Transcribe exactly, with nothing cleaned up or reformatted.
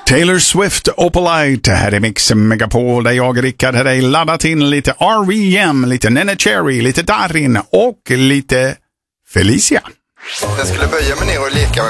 Taylor Swift, Opalite, här är Mix Megapol där jag, Rickard, har dig laddat in lite R V M, lite Nene Cherry, lite Darin och lite Felicia. Jag skulle böja mig ner och leka